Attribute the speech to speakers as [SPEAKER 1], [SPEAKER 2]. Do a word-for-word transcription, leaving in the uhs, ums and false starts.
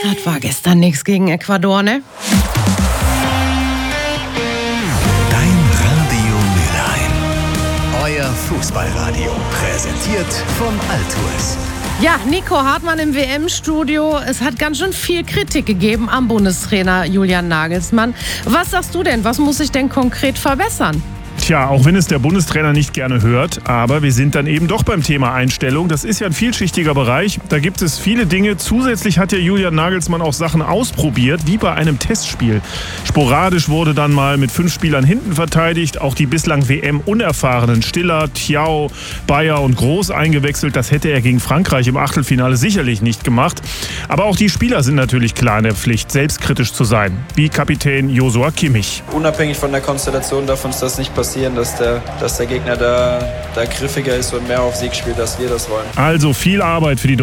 [SPEAKER 1] Das war gestern nichts gegen Ecuador, ne?
[SPEAKER 2] Dein Radio Mülheim. Euer Fußballradio. Präsentiert von Altours.
[SPEAKER 1] Ja, Nico Hartmann im W M-Studio. Es hat ganz schön viel Kritik gegeben am Bundestrainer Julian Nagelsmann. Was sagst du denn? Was muss sich denn konkret verbessern?
[SPEAKER 3] Tja, auch wenn es der Bundestrainer nicht gerne hört, aber wir sind dann eben doch beim Thema Einstellung. Das ist ja ein vielschichtiger Bereich. Da gibt es viele Dinge. Zusätzlich hat ja Julian Nagelsmann auch Sachen ausprobiert, wie bei einem Testspiel. Sporadisch wurde dann mal mit fünf Spielern hinten verteidigt. Auch die bislang W M-Unerfahrenen Stiller, Thiaw, Bayer und Groß eingewechselt. Das hätte er gegen Frankreich im Achtelfinale sicherlich nicht gemacht. Aber auch die Spieler sind natürlich klar in der Pflicht, selbstkritisch zu sein. Wie Kapitän Joshua Kimmich.
[SPEAKER 4] Unabhängig von der Konstellation darf uns das nicht passieren. Dass der, dass der Gegner da, da griffiger ist und mehr auf Sieg spielt, als wir das wollen.
[SPEAKER 3] Also viel Arbeit für die